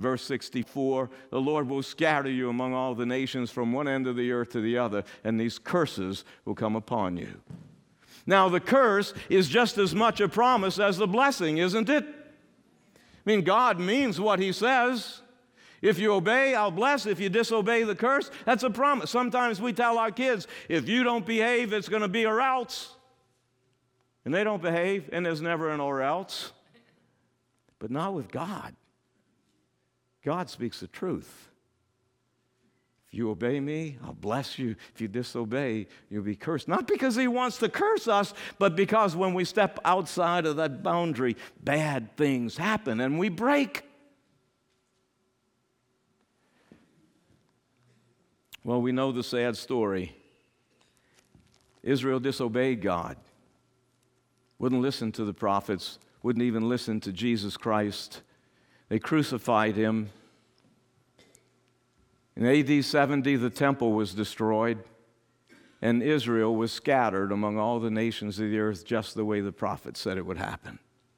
Verse 64, the Lord will scatter you among all the nations from one end of the earth to the other, and these curses will come upon you. Now, the curse is just as much a promise as the blessing, isn't it? I mean, God means what He says. If you obey, I'll bless. If you disobey, the curse. That's a promise. Sometimes we tell our kids, if you don't behave, it's going to be or else. And they don't behave, and there's never an or else. But not with God. God speaks the truth. If you obey me, I'll bless you. If you disobey, you'll be cursed. Not because He wants to curse us, but because when we step outside of that boundary, bad things happen and we break. Well, we know the sad story. Israel disobeyed God, wouldn't listen to the prophets, wouldn't even listen to Jesus Christ. They crucified Him. In AD 70, the temple was destroyed, and Israel was scattered among all the nations of the earth just the way the prophet said it would happen.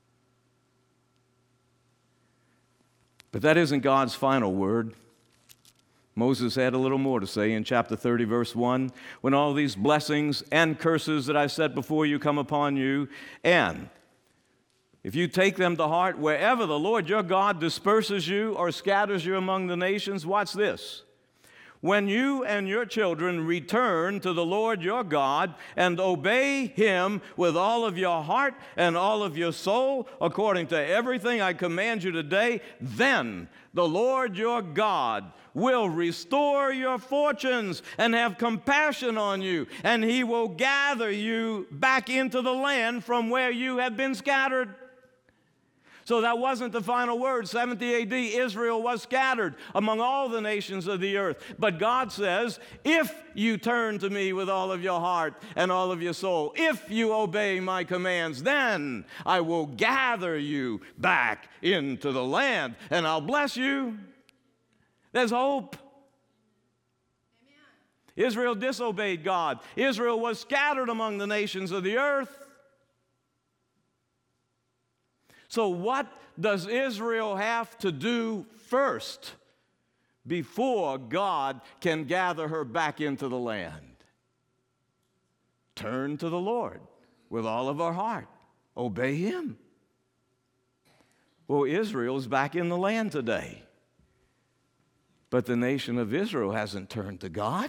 But that isn't God's final word. Moses had a little more to say in chapter 30, verse 1. When all these blessings and curses that I set before you come upon you, and if you take them to heart, wherever the Lord your God disperses you or scatters you among the nations, watch this. When you and your children return to the Lord your God and obey Him with all of your heart and all of your soul, according to everything I command you today, then the Lord your God will restore your fortunes and have compassion on you, and He will gather you back into the land from where you have been scattered. So that wasn't the final word. 70 AD, Israel was scattered among all the nations of the earth. But God says, if you turn to me with all of your heart and all of your soul, if you obey my commands, then I will gather you back into the land, and I'll bless you. There's hope. Amen. Israel disobeyed God. Israel was scattered among the nations of the earth. So what does Israel have to do first before God can gather her back into the land? Turn to the Lord with all of our heart. Obey Him. Well, Israel's back in the land today. But the nation of Israel hasn't turned to God.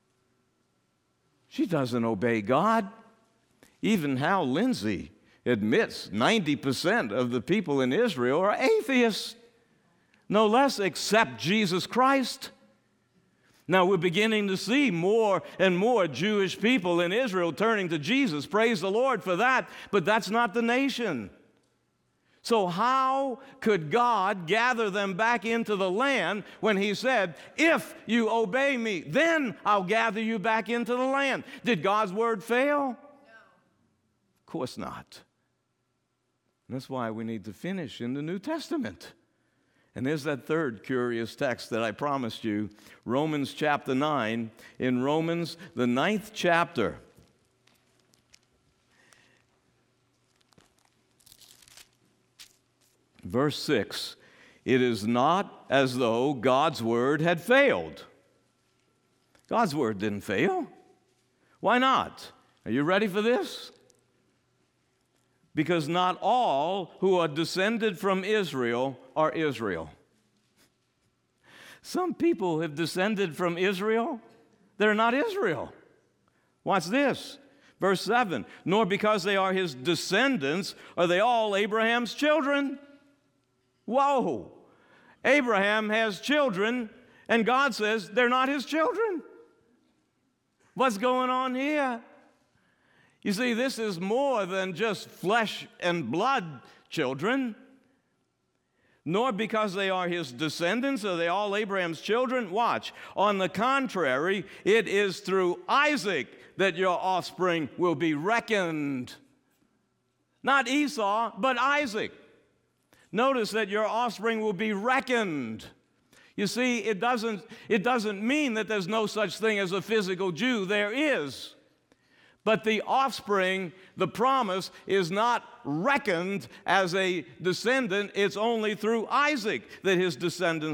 She doesn't obey God. Even Hal Lindsey admits 90% of the people in Israel are atheists, no less accept Jesus Christ. Now we're beginning to see more and more Jewish people in Israel turning to Jesus. Praise the Lord for that, but that's not the nation. So how could God gather them back into the land when He said, if you obey me, then I'll gather you back into the land? Did God's word fail? No. Of course not. And that's why we need to finish in the New Testament. And there's that third curious text that I promised you, Romans chapter 9. In Romans, the 9th chapter, verse 6, it is not as though God's word had failed. God's word didn't fail. Why not? Are you ready for this? Because not all who are descended from Israel are Israel. Some people have descended from Israel. They're not Israel. Watch this. Verse 7, nor because they are His descendants are they all Abraham's children. Whoa! Abraham has children, and God says they're not His children. What's going on here? You see, this is more than just flesh and blood children. Nor because they are His descendants are they all Abraham's children. Watch. On the contrary, it is through Isaac that your offspring will be reckoned. Not Esau, but Isaac. Notice that your offspring will be reckoned. You see, it doesn't mean that there's no such thing as a physical Jew. There is. But the offspring, the promise, is not reckoned as a descendant. It's only through Isaac that his descendants